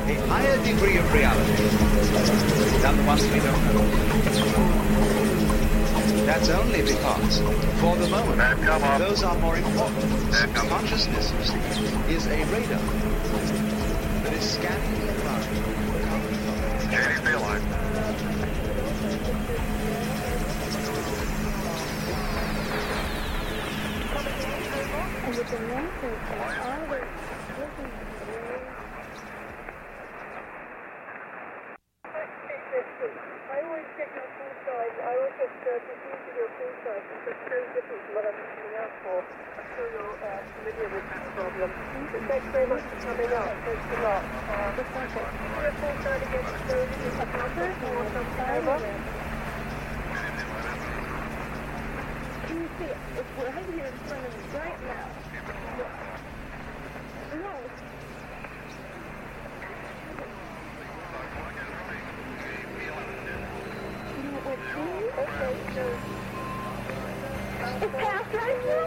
a higher degree of reality than the ones we don't know. That's only because, for the moment, those are more important. Consciousness, you see, is a radar that is scanning the environment. JD's line. And with the message, always looking at I always get your full size. I always get confused with your full size. It's very different from what I'm coming out for. I'm sure you're familiar with that problem. But thanks very much for coming up. Thanks a lot. Is there a full size against those in the counter or something over? Can you see it? It's right here in front of me right now. No. Okay, so it's past right now.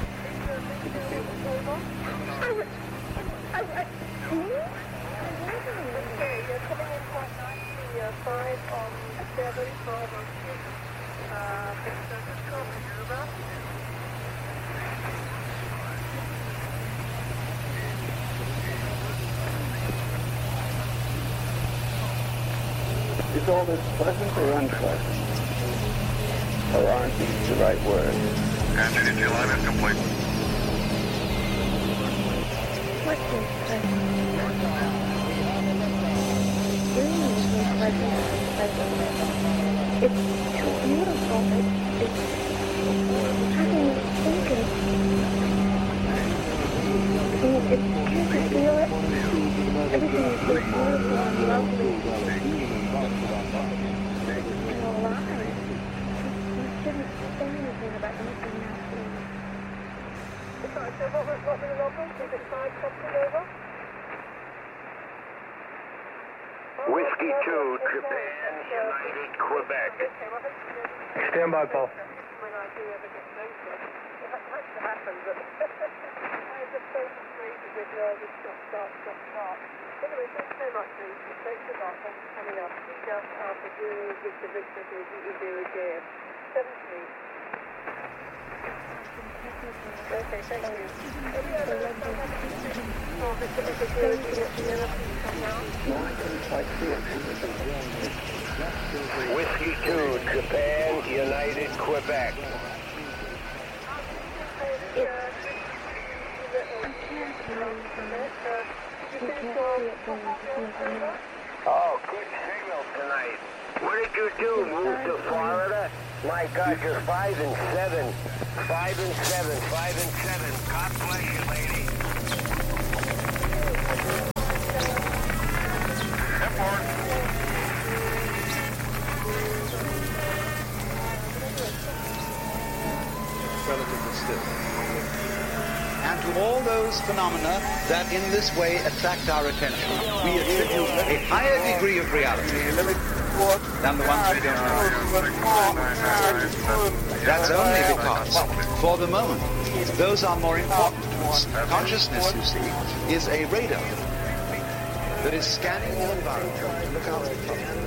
Okay, you're coming in quite nicely. 5 on 7, 5 on 6. Just coming over. Is all this pleasant or unpleasant? Or aren't these the right words? And your line is complete. What is pleasant? Dreaming is pleasant and unpleasant. It's too beautiful. It's how can you think it? Can't you feel it? Everything is so beautiful and lovely. And alive. You shouldn't say anything about anything else. Sorry, so what were the numbers? Is it 5 something over? Whiskey 2, Japan, United, Quebec. Stand by, Paul. When I do ever get noticed, it has to happen, but I just so frustrated with stop. Anyway, thanks so much, Lee. Thanks a lot. Thanks for coming up. Just after doing Victor 0 7-3. Okay, thank you. Any other for Victor 0 come now? No, I couldn't quite see it. Whiskey 2, Japan, United, Quebec. Oh, good signal tonight. What did you do? Move to Florida? My God, you're 5 and 7. 5 and 7. 5 and 7. God bless you, lady. Relatively still. And to all those phenomena that in this way attract our attention, we attribute a higher degree of reality than the ones we don't know. That's only because, for the moment, those are more important to us. Consciousness, you see, is a radar that is scanning the environment to look out for trouble.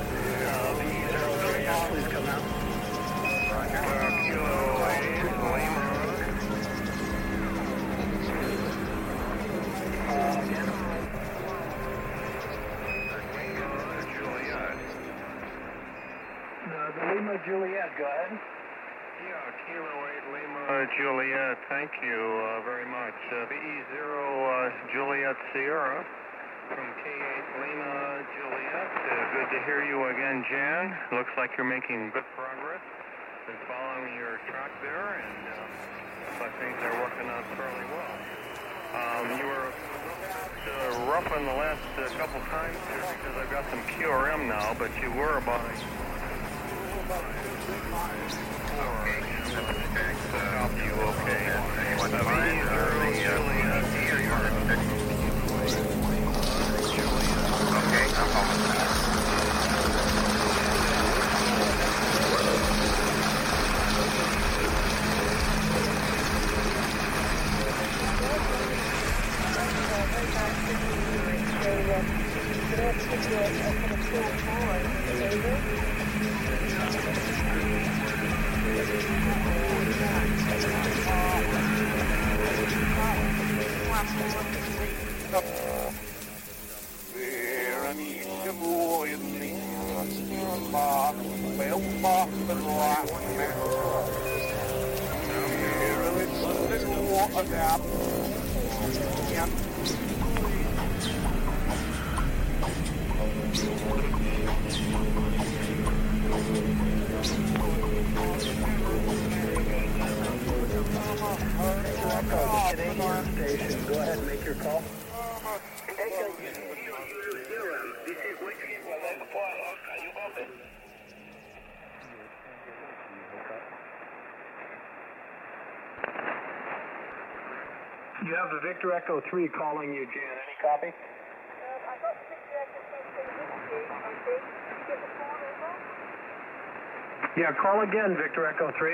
Lima Juliet, go ahead. Yeah, Kilo 8 Lima Juliet, thank you very much. VE0 Juliet Sierra from K8 Lima Juliet. Good to hear you again, Jan. Looks like you're making good progress. Been following your track there, and looks like things are working out fairly well. You were rough on the last couple times here because I've got some QRM now, but you were about Station. Go ahead and make your call. You have the Victor Echo 3 calling you, Jan. Any copy? I got the Victor Echo 3 from this gate, I think. Did you get the phone over? Yeah, call again, Victor Echo 3.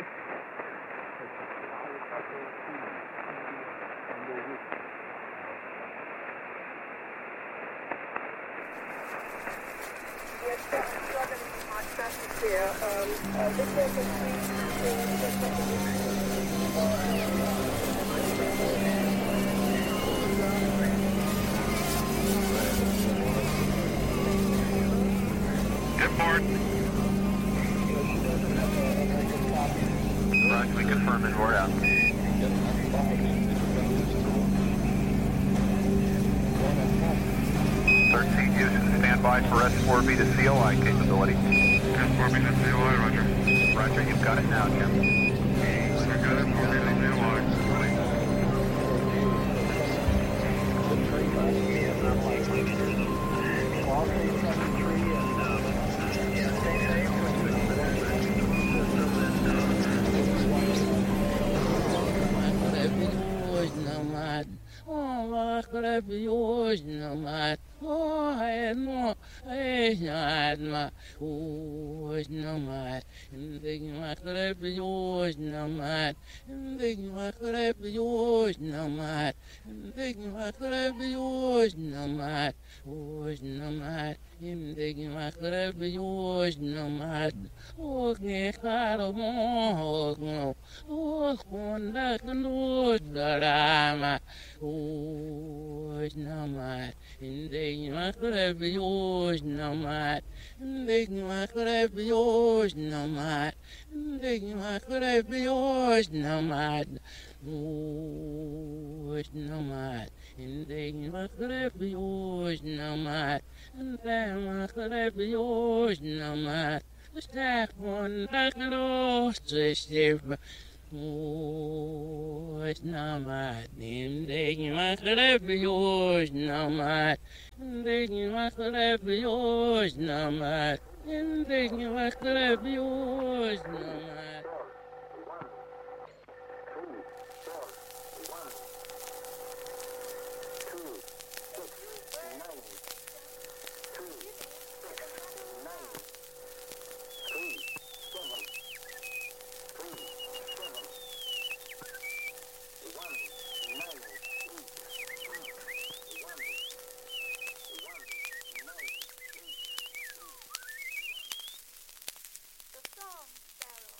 Yes, that's going to be my traffic there. Victor Echo 3. Get board. Roger, we confirm and word out. 13 Houston, stand by for S4B to COI capability. S4B to COI, roger. Roger, you've got it now, Jim. I got S4B to COI.